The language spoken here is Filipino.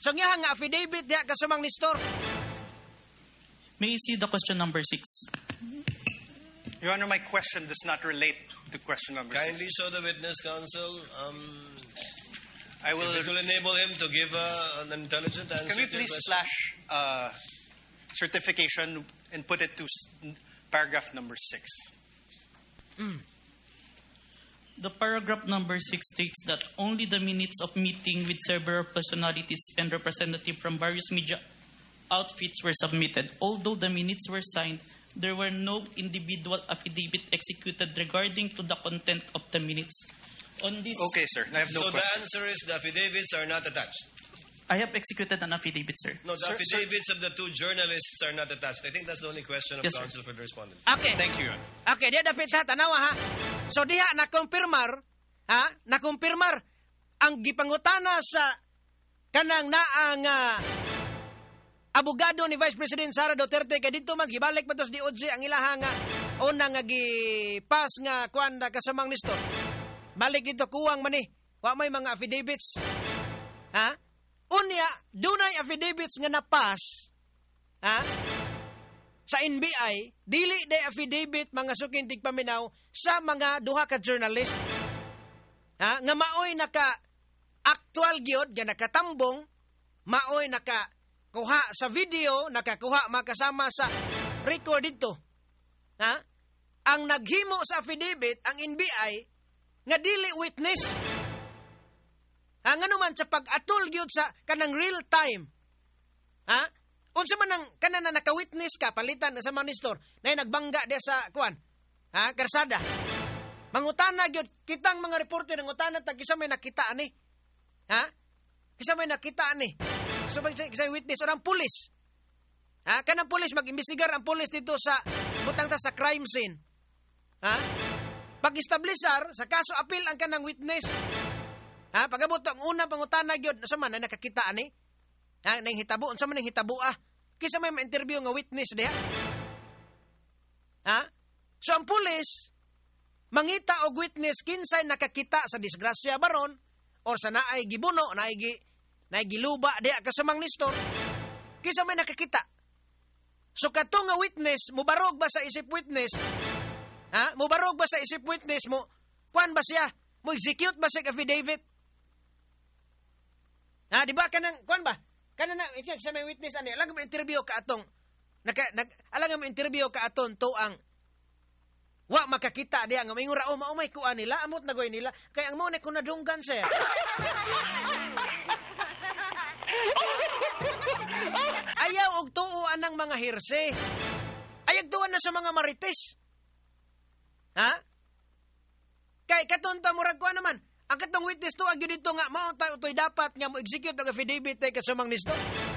So nga nga affidavit diha kasumang Nestor. May I see the question number 6? Your Honor, my question does not relate to question number 6. Kindly show the witness, counsel. I will. It will enable him to give an intelligent answer. Can we to your please question. flash certification and put it to paragraph number 6? The paragraph number 6 states that only the minutes of meeting with several personalities and representatives from various media outfits were submitted. Although the minutes were signed, there were no individual affidavit executed regarding to the content of the minutes. On this, Okay, sir. I have no So the question. answer is the affidavits are not attached. I have executed an affidavit, sir. No, the Sir, affidavits of the two journalists are not attached. I think that's the only question of Yes, sir. counsel for the respondent. Okay. Thank you, Your Honor. Okay, diya dapat ha, tanawa ha. So diha nakumpirmar ang gipangutana sa kanang naang abogado ni Vice President Sara Duterte kay dito man gibalik pa tos di OJ ang ilaha nga una nga gipas nga kuanda kasamang Nestor. Balik dito kuwang man ni. Wa may mga affidavits. Ha? Unya, dunay affidavits nga napas. Ha? Sa NBI, dili day affidavit mga sukintig paminaw sa mga duha ka journalist. Ha? Nga maoy naka actual gyud nga nakatambong, maoy naka kuha sa video, nakakuha makasama sa record dito. Ha? Ang naghimo sa affidavit ang NBI nga dili witness. Ang ano man sa pag-atol gyud sa kanang real time. Ha? Unsa man ang kanang naka-witness ka palitan sa mga Nestor na nagbangga dia sa kuan. Ha? Karsada. Mangutana gyud kitang mga reporter ngutana tag kisa may nakita ani. Ha? Kisa may nakita ani. So kisa witness orang pulis. Ha? Kanang pulis mag-imbestigar ang pulis dito sa butang ta sa crime scene. Ha? Pag-establisar sa kaso apil ang kanang witness. Ha, pagabot ang unang pangutana gyud sa man na nakakita ani. Ha, nang hitabo, unsa man nang hitabo kisa may ma-interview nga witness diha. Ha? So ang pulis mangita og witness kinsay nakakita sa disgrasya baron or sa naay gibuno, naay giluba diha kasamang Nestor. Kisa may nakakita. So kato nga witness, mubarog ba sa isip witness? Ha? Mubarog ba sa isip witness mo? Kuan ba siya? Mo execute ba siya affidavit? Ha, di ba kanang kuan ba? Kanang na ito sa may witness ani, alang mo interview ka atong alang mo interview ka aton to ang wa makakita diya nga mingon ra maumay kuan nila, amot nagoy nila kay ang mo na kun nadunggan siya. Ayaw og tuoan ng mga hirse. Ayag tuwan na sa mga marites. Ha? Kay katonta murag kuan naman. Ang katong witness to, agyo dito nga, mao tayo dapat nga mo execute ang affidavit kay kasamang Nestor.